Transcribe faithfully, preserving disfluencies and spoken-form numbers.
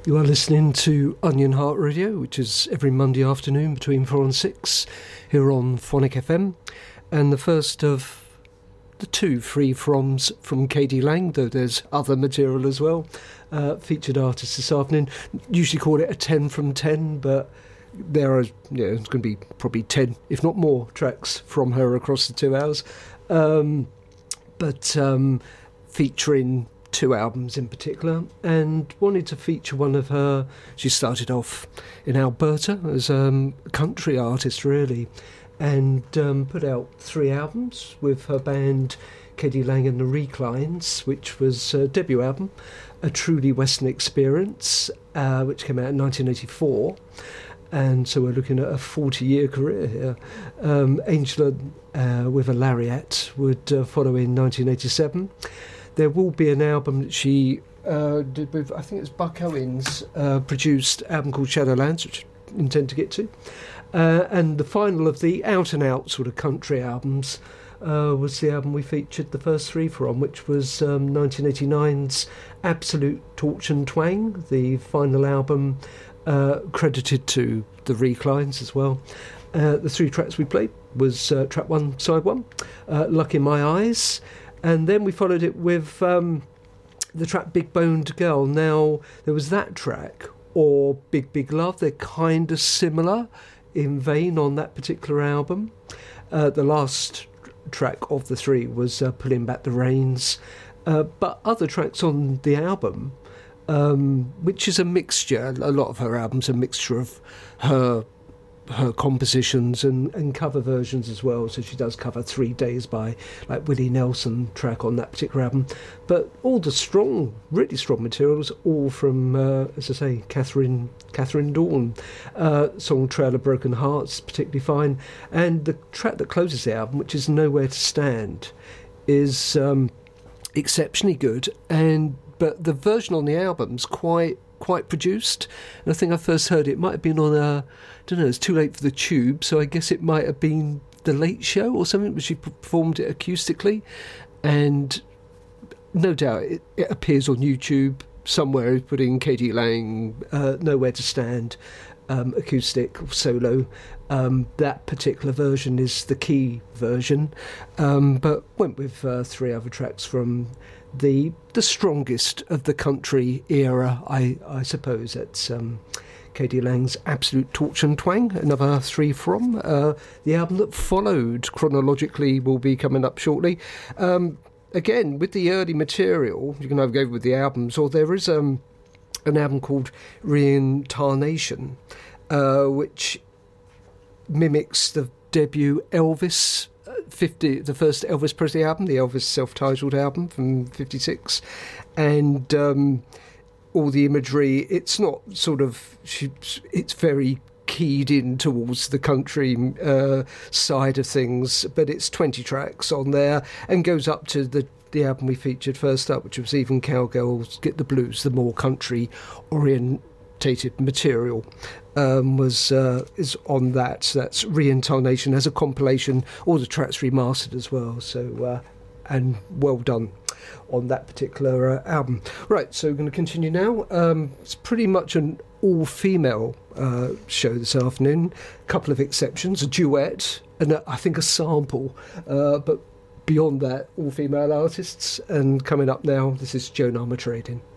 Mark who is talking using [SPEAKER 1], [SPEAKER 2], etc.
[SPEAKER 1] You are listening to Onion Heart Radio, which is every Monday afternoon between four and six here on Phonic F M. And the first of the two free-froms from K D Lang, though there's other material as well. Uh, featured artist this afternoon. Usually call it a ten from ten, but there are, you know, it's going to be probably ten, if not more, tracks from her across the two hours. Um, but um, featuring two albums in particular, and wanted to feature one of her. She started off in Alberta as um, a country artist, really, and um, put out three albums with her band K D Lang and the Reclines, which was her debut album, A Truly Western Experience, uh, which came out in nineteen eighty-four. And so we're looking at a forty-year career here. Um, Angela uh, with a Lariat would uh, follow in nineteen eighty-seven. There will be an album that she uh, did with, I think it's Buck Owens, uh, produced album called Shadowlands, which I intend to get to. Uh, and the final of the out-and-out sort of country albums uh, was the album we featured the first three from, which was um, nineteen eighty-nine's Absolute Torch and Twang, the final album uh, credited to the Reclines as well. Uh, the three tracks we played was uh, track one, side one, uh, Luck in My Eyes. And then we followed it with um, the track Big Boned Girl. Now, there was that track, or Big Big Love. They're kind of similar in vein on that particular album. Uh, the last track of the three was uh, Pulling Back the Reins. Uh, but other tracks on the album, um, which is a mixture, a lot of her albums, a mixture of her her compositions and, and cover versions as well. So she does cover Three Days by like Willie Nelson track on that particular album, but all the strong, really strong materials, all from uh, as I say, Catherine Catherine Dawn. Uh, song Trail of Broken Hearts, particularly fine, and the track that closes the album, which is Nowhere to Stand, is um, exceptionally good. And but the version on the album's quite quite produced, and I think I first heard it, it might have been on a, I don't know, it's too late for the Tube, so I guess it might have been the Late Show or something, where she performed it acoustically, and no doubt it, it appears on YouTube somewhere. Putting K D Lang, uh, Nowhere to Stand, um, acoustic solo. Um, that particular version is the key version, um, but went with uh, three other tracks from the the strongest of the country era, I, I suppose. It's um, K D Lang's Absolute Torch and Twang, another three from. Uh, the album that followed chronologically will be coming up shortly. Um, again, with the early material, you can either go with the albums, or there is um, an album called Reincarnation, uh, which mimics the debut Elvis fifty, the first Elvis Presley album, the Elvis self-titled album from fifty-six, and um, all the imagery. It's not sort of, it's very keyed in towards the country uh, side of things, but it's twenty tracks on there and goes up to the the album we featured first up, which was Even Cowgirls Get the Blues, the more country orientated material. Um, was uh, is on that. So that's Reincarnation as a compilation, all the tracks remastered as well. So uh, and well done on that particular uh, album. Right, so we're going to continue now. Um, it's pretty much an all-female uh, show this afternoon. A couple of exceptions, a duet and a, I think a sample, uh, but beyond that, all-female artists. And coming up now, this is Joan Armatrading.